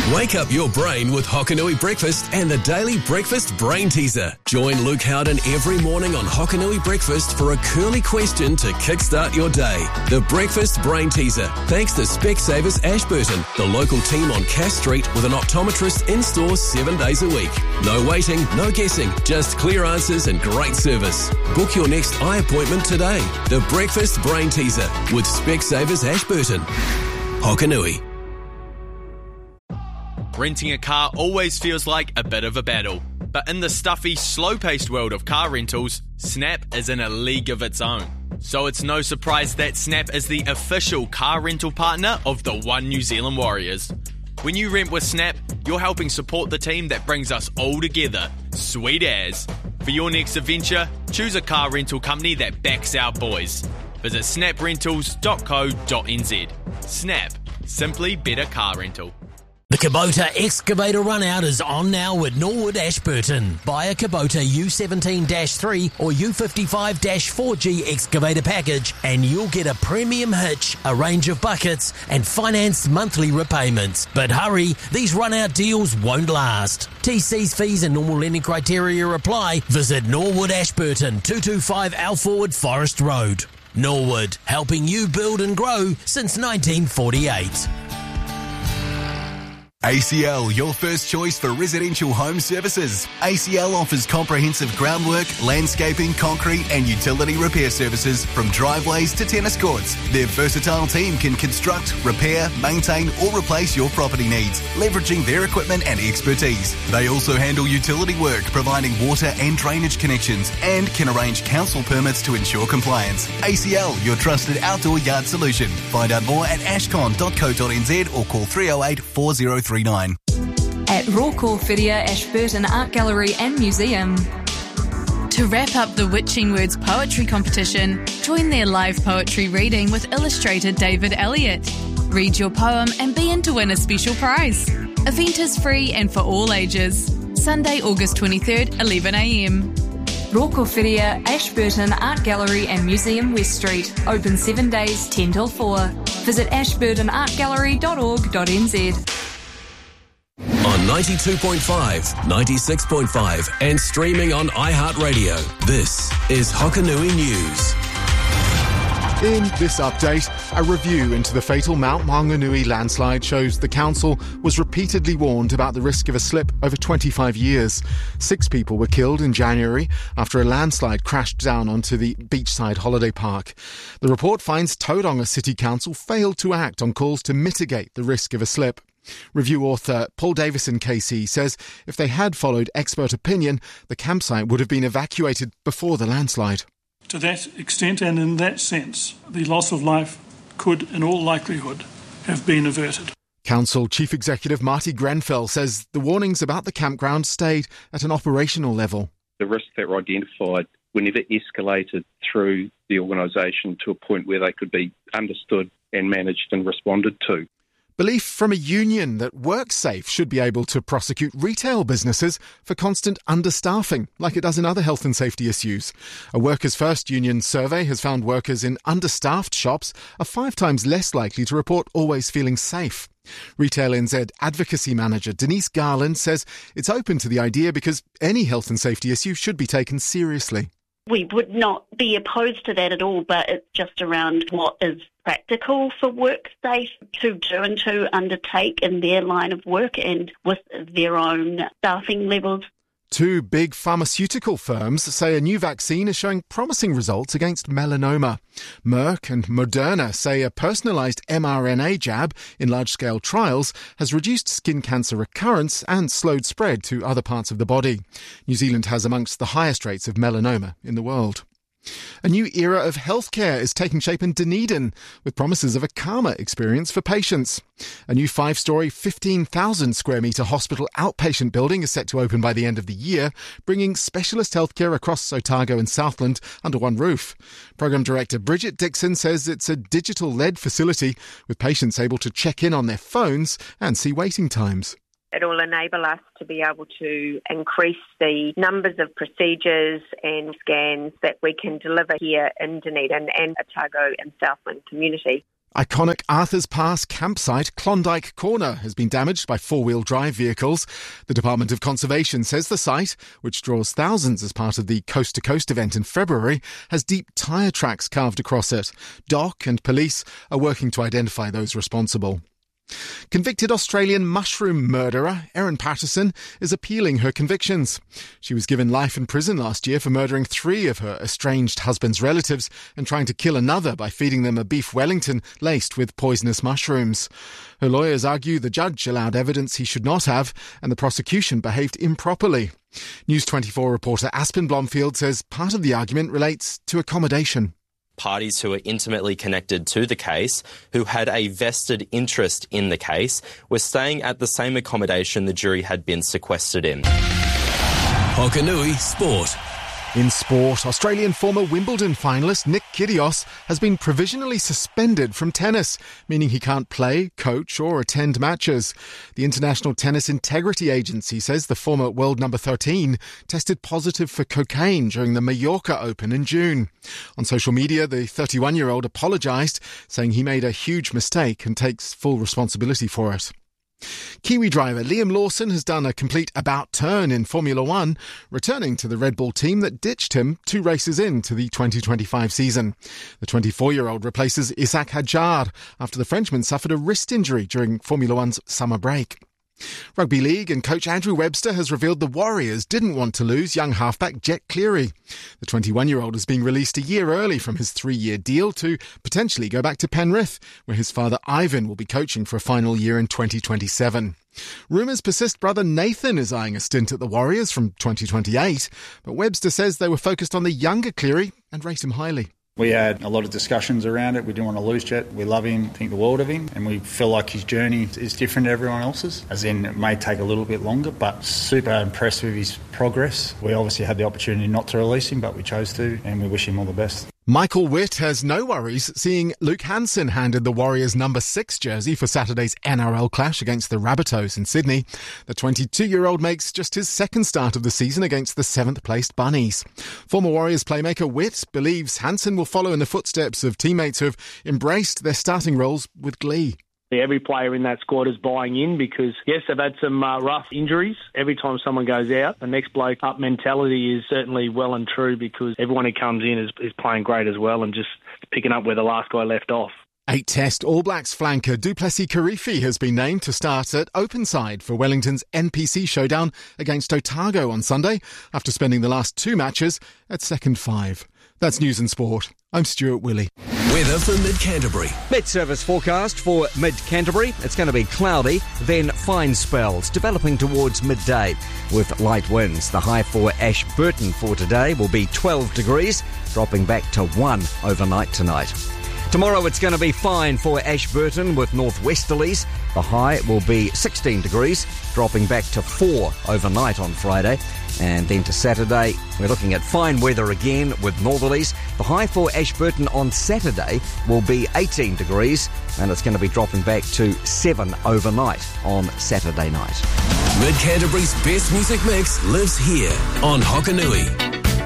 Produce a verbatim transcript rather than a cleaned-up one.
Wake up your brain with Hokanui Breakfast and the Daily Breakfast Brain Teaser. Join Luke Howden every morning on Hokanui Breakfast for a curly question to kickstart your day. The Breakfast Brain Teaser, thanks to Specsavers Ashburton, the local team on Cass Street with an optometrist in-store seven days a week. No waiting, no guessing, just clear answers and great service. Book your next eye appointment today. The Breakfast Brain Teaser with Specsavers Ashburton. Hokanui. Renting a car always feels like a bit of a battle. But in the stuffy, slow-paced world of car rentals, Snap is in a league of its own. So it's no surprise that Snap is the official car rental partner of the One New Zealand Warriors. When you rent with Snap, you're helping support the team that brings us all together. Sweet as. For your next adventure, choose a car rental company that backs our boys. Visit snap rentals dot co dot n z. Snap. Simply better car rental. The Kubota Excavator Runout is on now at Norwood Ashburton. Buy a Kubota U seventeen dash three or U fifty-five dash four G excavator package and you'll get a premium hitch, a range of buckets and financed monthly repayments. But hurry, these runout deals won't last. T Cs, fees and normal lending criteria apply. Visit Norwood Ashburton, two twenty-five Alforward Forest Road. Norwood, helping you build and grow since nineteen forty-eight. A C L, your first choice for residential home services. A C L offers comprehensive groundwork, landscaping, concrete and utility repair services from driveways to tennis courts. Their versatile team can construct, repair, maintain or replace your property needs, leveraging their equipment and expertise. They also handle utility work, providing water and drainage connections and can arrange council permits to ensure compliance. A C L, your trusted outdoor yard solution. Find out more at ashcon dot co dot n z or call three oh eight, four oh three nine. At Rawcor Whiria Ashburton Art Gallery and Museum. To wrap up the Witching Words Poetry Competition, join their live poetry reading with illustrator David Elliott. Read your poem and be in to win a special prize. Event is free and for all ages. Sunday, August twenty-third, eleven a m. Rawcor Whiria Ashburton Art Gallery and Museum West Street. Open seven days, ten till four. Visit ashburton art gallery dot org dot n z. On ninety-two point five, ninety-six point five and streaming on iHeartRadio. This is Hokanui News. In this update, a review into the fatal Mount Maunganui landslide shows the council was repeatedly warned about the risk of a slip over twenty-five years. Six people were killed in January after a landslide crashed down onto the beachside holiday park. The report finds Tauranga City Council failed to act on calls to mitigate the risk of a slip. Review author Paul Davison K C says if they had followed expert opinion, the campsite would have been evacuated before the landslide. To that extent and in that sense, the loss of life could, in all likelihood, have been averted. Council Chief Executive Marty Grenfell says the warnings about the campground stayed at an operational level. The risks that were identified were never escalated through the organisation to a point where they could be understood and managed and responded to. Belief from a union that WorkSafe should be able to prosecute retail businesses for constant understaffing, like it does in other health and safety issues. A Workers' First Union survey has found workers in understaffed shops are five times less likely to report always feeling safe. Retail N Z advocacy manager Denise Garland says it's open to the idea because any health and safety issue should be taken seriously. We would not be opposed to that at all, but it's just around what is practical for WorkSafe to do and to undertake in their line of work and with their own staffing levels. Two big pharmaceutical firms say a new vaccine is showing promising results against melanoma. Merck and Moderna say a personalised mRNA jab in large-scale trials has reduced skin cancer recurrence and slowed spread to other parts of the body. New Zealand has amongst the highest rates of melanoma in the world. A new era of healthcare is taking shape in Dunedin, with promises of a calmer experience for patients. A new five-storey, fifteen thousand square metre hospital outpatient building is set to open by the end of the year, bringing specialist healthcare across Otago and Southland under one roof. Programme Director Bridget Dixon says it's a digital-led facility, with patients able to check in on their phones and see waiting times. It will enable us to be able to increase the numbers of procedures and scans that we can deliver here in Dunedin and Otago and Southland community. Iconic Arthur's Pass campsite Klondike Corner has been damaged by four-wheel drive vehicles. The Department of Conservation says the site, which draws thousands as part of the Coast to Coast event in February, has deep tyre tracks carved across it. D O C and police are working to identify those responsible. Convicted Australian mushroom murderer Erin Patterson is appealing her convictions. She was given life in prison last year for murdering three of her estranged husband's relatives and trying to kill another by feeding them a beef Wellington laced with poisonous mushrooms. Her lawyers argue the judge allowed evidence he should not have and the prosecution behaved improperly. News twenty-four reporter Aspen Blomfield says part of the argument relates to accommodation. Parties who are intimately connected to the case, who had a vested interest in the case, were staying at the same accommodation the jury had been sequestered in. Hokanui Sport. In sport, Australian former Wimbledon finalist Nick Kyrgios has been provisionally suspended from tennis, meaning he can't play, coach or attend matches. The International Tennis Integrity Agency says the former world number thirteen tested positive for cocaine during the Mallorca Open in June. On social media, the thirty-one-year-old apologised, saying he made a huge mistake and takes full responsibility for it. Kiwi driver Liam Lawson has done a complete about-turn in Formula One, returning to the Red Bull team that ditched him two races into the twenty twenty-five season. The twenty-four-year-old replaces Isaac Hadjar after the Frenchman suffered a wrist injury during Formula One's summer break. Rugby League and coach Andrew Webster has revealed the Warriors didn't want to lose young halfback Jet Cleary. The twenty-one-year-old is being released a year early from his three-year deal to potentially go back to Penrith, where his father Ivan will be coaching for a final year in twenty twenty-seven. Rumours persist brother Nathan is eyeing a stint at the Warriors from twenty twenty-eight, but Webster says they were focused on the younger Cleary and rate him highly. We had a lot of discussions around it. We didn't want to lose Jet. We love him, think the world of him, and we feel like his journey is different to everyone else's, as in it may take a little bit longer, but super impressed with his progress. We obviously had the opportunity not to release him, but we chose to, and we wish him all the best. Michael Witt has no worries seeing Luke Hansen handed the Warriors' number six jersey for Saturday's N R L clash against the Rabbitohs in Sydney. The twenty-two-year-old makes just his second start of the season against the seventh-placed Bunnies. Former Warriors playmaker Witt believes Hansen will follow in the footsteps of teammates who have embraced their starting roles with glee. Every player in that squad is buying in because, yes, they've had some uh, rough injuries. Every time someone goes out, the next bloke up mentality is certainly well and true because everyone who comes in is, is playing great as well and just picking up where the last guy left off. Eight-test All Blacks flanker Du Plessis-Kirifi has been named to start at openside for Wellington's N P C showdown against Otago on Sunday after spending the last two matches at second five. That's News and Sport. I'm Stuart Willey. Weather for Mid-Canterbury. Met Service forecast for Mid-Canterbury. It's going to be cloudy, then fine spells, developing towards midday with light winds. The high for Ashburton for today will be twelve degrees, dropping back to one overnight tonight. Tomorrow it's going to be fine for Ashburton with northwesterlies. The high will be sixteen degrees, dropping back to four overnight on Friday. And then to Saturday, we're looking at fine weather again with northerlies. The high for Ashburton on Saturday will be eighteen degrees, and it's going to be dropping back to seven overnight on Saturday night. Mid-Canterbury's best music mix lives here on Hokanui.